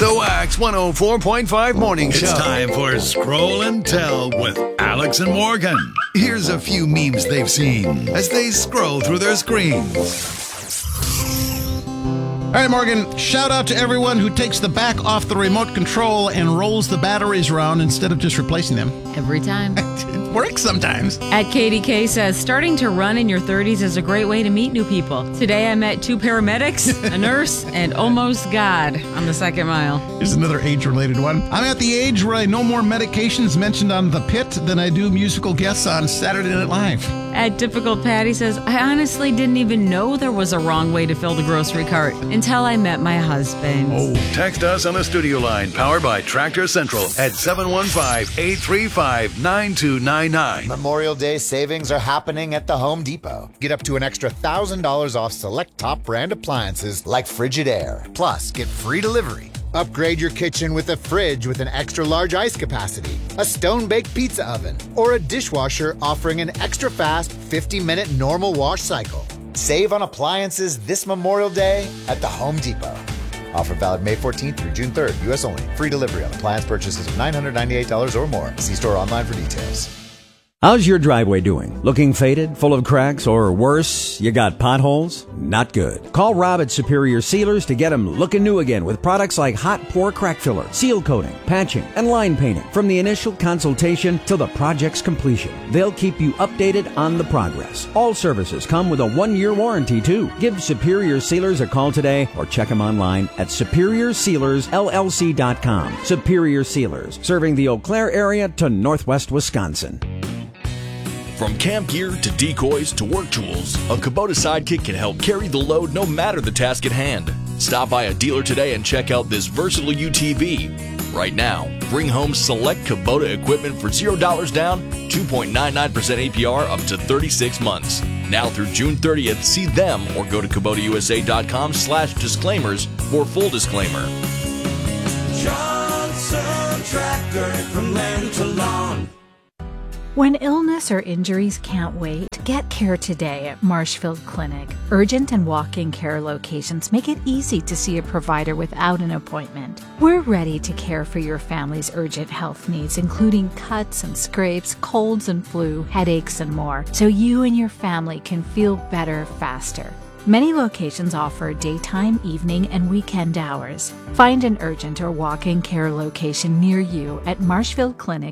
The Wax 104.5 Morning Show. It's time for Scroll and Tell with Alex and Morgan. Here's a few memes they've seen as they scroll through their screens. All right, Morgan, shout out to everyone who takes the back off the remote control and rolls the batteries around instead of just replacing them. Every time. It works sometimes. At Katie K says, starting to run in your 30s is a great way to meet new people. Today I met 2 paramedics, a nurse, and almost God on the 2nd mile. Here's another age-related one. I'm at the age where I know more medications mentioned on The Pit than I do musical guests on Saturday Night Live. At Difficult Patty says, I honestly didn't even know there was a wrong way to fill the grocery cart until I met my husband. Oh, text us on the studio line powered by Tractor Central at 715-835-9299. Memorial Day savings are happening at the Home Depot. Get up to an extra $1,000 off select top brand appliances like Frigidaire. Plus, get free delivery. Upgrade your kitchen with a fridge with an extra large ice capacity, a stone-baked pizza oven, or a dishwasher offering an extra fast 50-minute normal wash cycle. Save on appliances this Memorial Day at the Home Depot. Offer valid May 14th through June 3rd, U.S. only. Free delivery on appliance purchases of $998 or more. See store online for details. How's your driveway doing? Looking faded, full of cracks, or worse, you got potholes? Not good. Call Rob at Superior Sealers to get them looking new again with products like hot pour crack filler, seal coating, patching, and line painting. From the initial consultation to the project's completion, they'll keep you updated on the progress. All services come with a 1-year warranty too. Give Superior Sealers a call today or check them online at SuperiorSealersLLC.com. Superior Sealers, serving the Eau Claire area to northwest Wisconsin. From camp gear to decoys to work tools, a Kubota Sidekick can help carry the load no matter the task at hand. Stop by a dealer today and check out this versatile UTV. Right now, bring home select Kubota equipment for $0 down, 2.99% APR up to 36 months. Now through June 30th, see them or go to KubotaUSA.com/disclaimers for full disclaimer. Johnson Tractor, from land to lawn. When illness or injuries can't wait, get care today at Marshfield Clinic. Urgent and walk-in care locations make it easy to see a provider without an appointment. We're ready to care for your family's urgent health needs, including cuts and scrapes, colds and flu, headaches, and more, so you and your family can feel better faster. Many locations offer daytime, evening, and weekend hours. Find an urgent or walk-in care location near you at Marshfield Clinic